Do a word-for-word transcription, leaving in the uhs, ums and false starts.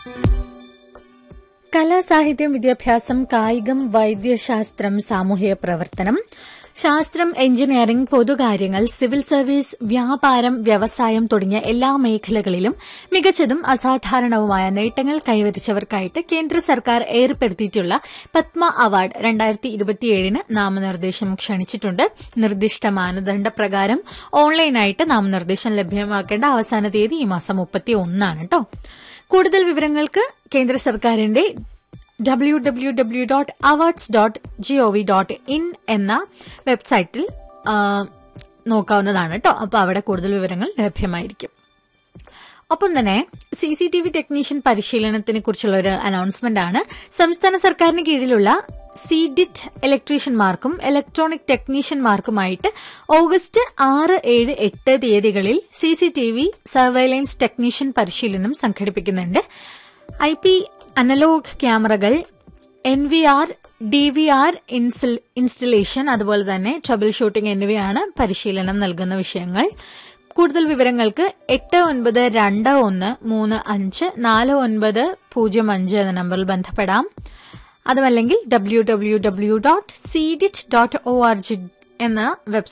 കലാ, സാഹിത്യം, വിദ്യാഭ്യാസം, കായികം, വൈദ്യശാസ്ത്രം, സാമൂഹിക പ്രവർത്തനം, ശാസ്ത്രം, എഞ്ചിനീയറിംഗ്, പൊതുകാര്യങ്ങൾ, സിവിൽ സർവീസ്, വ്യാപാരം, വ്യവസായം തുടങ്ങിയ എല്ലാ മേഖലകളിലും മികച്ചതും അസാധാരണവുമായ നേട്ടങ്ങൾ കൈവരിച്ചവർക്കായിട്ട് കേന്ദ്ര സർക്കാർ ഏർപ്പെടുത്തിയിട്ടുള്ള പത്മ അവാർഡ് രണ്ടായിരത്തി ഇരുപത്തിയേഴിന് നാമനിർദ്ദേശം ക്ഷണിച്ചിട്ടുണ്ട്. നിർദ്ദിഷ്ട മാനദണ്ഡപ്രകാരം ഓൺലൈനായിട്ട് നാമനിർദ്ദേശം ലഭ്യമാക്കേണ്ട അവസാന തീയതി ഈ മാസം മുപ്പത്തി ഒന്നാണ് കേട്ടോ. കൂടുതൽ വിവരങ്ങൾക്ക് കേന്ദ്ര സർക്കാരിന്റെ W W W dot awards dot G O V dot in എന്ന വെബ്സൈറ്റിൽ നോക്കാവുന്നതാണ് കേട്ടോ. അപ്പോൾ അവിടെ കൂടുതൽ വിവരങ്ങൾ ലഭ്യമായിരിക്കും. ഒപ്പം തന്നെ C C T V technician പരിശീലനത്തിനെ കുറിച്ചുള്ള ഒരു അനൗൺസ്മെന്റ് ആണ്. സംസ്ഥാന സർക്കാരിന് കീഴിലുള്ള സിഡിറ്റ് ഇലക്ട്രീഷ്യന്മാർക്കും ഇലക്ട്രോണിക് ടെക്നീഷ്യന്മാർക്കുമായിട്ട് ഓഗസ്റ്റ് ആറ് ഏഴ് എട്ട് തീയതികളിൽ C C T V surveillance technician പരിശീലനം സംഘടിപ്പിക്കുന്നുണ്ട്. ഐ പി അനലോഗ് ക്യാമറകൾ, N V R, D V R installation, അതുപോലെ തന്നെ ട്രബിൾ ഷൂട്ടിംഗ് എന്നിവയാണ് പരിശീലനം നൽകുന്ന വിഷയങ്ങൾ. കൂടുതൽ വിവരങ്ങൾക്ക് എട്ട് ഒൻപത് രണ്ട് ഒന്ന് മൂന്ന് അഞ്ച് നാല് ഒൻപത് പൂജ്യം അഞ്ച് എന്ന നമ്പറിൽ ബന്ധപ്പെടാം. അതുമല്ലെങ്കിൽ W W W dot C-DIT dot O R G എന്ന വെബ്സൈറ്റ്